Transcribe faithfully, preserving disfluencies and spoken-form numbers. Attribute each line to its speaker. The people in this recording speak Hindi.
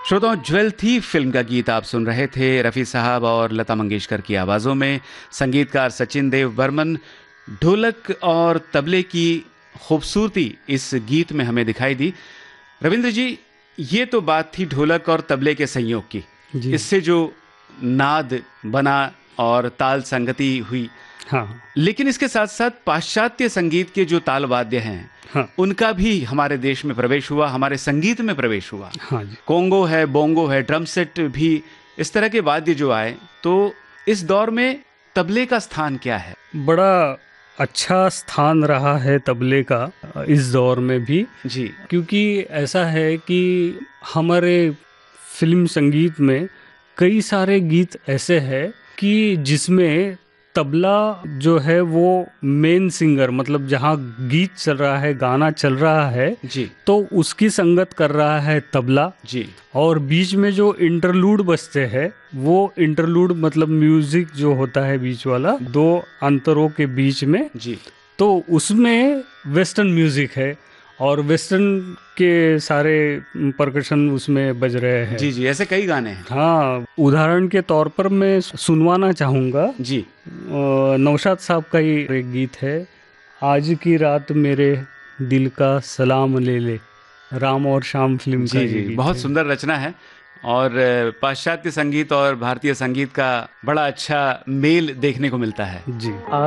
Speaker 1: श्रोताओं, ज्वेल थी फिल्म का गीत आप सुन रहे थे। रफ़ी साहब और लता मंगेशकर की आवाज़ों में संगीतकार सचिन देव बर्मन। ढोलक और तबले की खूबसूरती इस गीत में हमें दिखाई दी। रविंद्र जी, ये तो बात थी ढोलक और तबले के संयोग की।
Speaker 2: जी।
Speaker 1: इससे जो नाद बना और ताल संगति हुई,
Speaker 2: हाँ
Speaker 1: लेकिन इसके साथ साथ पाश्चात्य संगीत के जो ताल वाद्य हैं,
Speaker 2: हाँ
Speaker 1: उनका भी हमारे देश में प्रवेश हुआ, हमारे संगीत में प्रवेश हुआ।
Speaker 2: हाँ जी।
Speaker 1: कोंगो है, बोंगो है, ड्रम सेट भी, इस तरह के वाद्य जो आए, तो इस दौर में तबले का स्थान क्या है?
Speaker 2: बड़ा अच्छा स्थान रहा है तबले का इस दौर में भी,
Speaker 1: जी
Speaker 2: क्योंकि ऐसा है कि हमारे फिल्म संगीत में कई सारे गीत ऐसे हैं कि जिसमें तबला जो है वो मेन सिंगर, मतलब जहाँ गीत चल रहा है, गाना चल रहा है,
Speaker 1: जी
Speaker 2: तो उसकी संगत कर रहा है तबला।
Speaker 1: जी
Speaker 2: और बीच में जो इंटरलूड बजते हैं, वो इंटरलूड मतलब म्यूजिक जो होता है बीच वाला, दो अंतरों के बीच में,
Speaker 1: जी
Speaker 2: तो उसमें वेस्टर्न म्यूजिक है और वेस्टर्न के सारे परकशन उसमें बज रहे हैं।
Speaker 1: जी जी ऐसे कई गाने हैं।
Speaker 2: हाँ, उदाहरण के तौर पर मैं सुनवाना चाहूँगा,
Speaker 1: जी
Speaker 2: नौशाद साहब का ही एक गीत है, आज की रात मेरे दिल का सलाम ले ले, राम और श्याम फिल्म का
Speaker 1: जी
Speaker 2: ये
Speaker 1: जी
Speaker 2: गीत
Speaker 1: बहुत
Speaker 2: है।
Speaker 1: सुंदर रचना है। और अ, पाश्चात्य संगीत और भारतीय संगीत का बड़ा अच्छा मेल देखने को मिलता है।
Speaker 2: जी।